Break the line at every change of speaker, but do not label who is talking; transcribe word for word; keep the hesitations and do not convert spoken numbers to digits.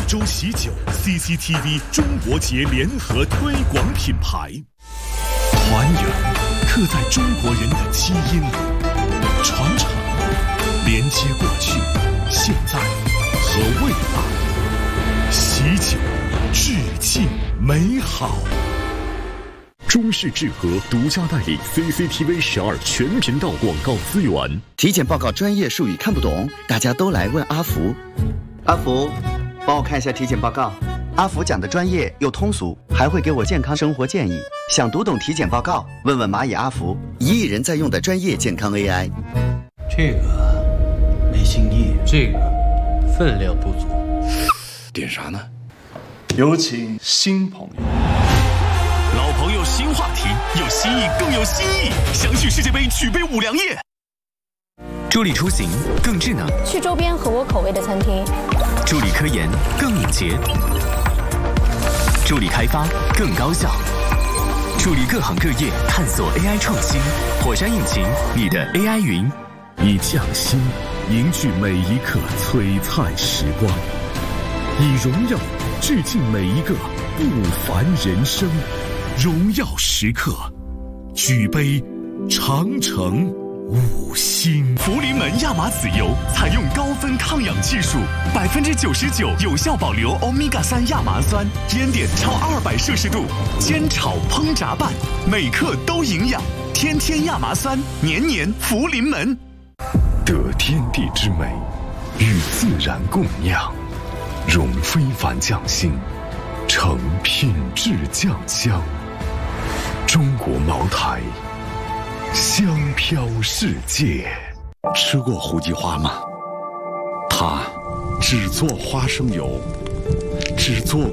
州喜酒 C C T V 中国节联合推广品牌，团圆刻在中国人的基因里，传承连接过去、现在和未来，喜酒致敬美好。
中视智和独家代理 C C T V 十二全频道广告资源。
体检报告专业术语看不懂，大家都来问阿福。阿福，帮我看一下体检报告。阿福讲的专业又通俗，还会给我健康生活建议。想读懂体检报告，问问蚂蚁阿福，一亿人在用的专业健康 A I。
这个没新意，这个分量不足。
点啥呢？有请新朋友。
老朋友新话题，有新意更有新意，想去世界杯举杯五粮液。
助力出行更智能，
去周边合我口味的餐厅；
助力科研更敏捷，助力开发更高效，助力各行各业探索 A I 创新。火山引擎，你的 A I 云，
以匠心凝聚每一刻璀璨时光，以荣耀致敬每一个不凡人生。荣耀时刻，举杯长城五星。
福临门亚麻籽油采用高分抗氧技术，百分之九十九有效保留欧米伽三亚麻酸，烟点超二百摄氏度，煎炒烹炸拌，每克都营养。天天亚麻酸，年年福临门。
得天地之美，与自然共酿，融非凡匠心，成品质酱香。中国茅台，香飘世界。
吃过胡记花吗？它只做花生油，只做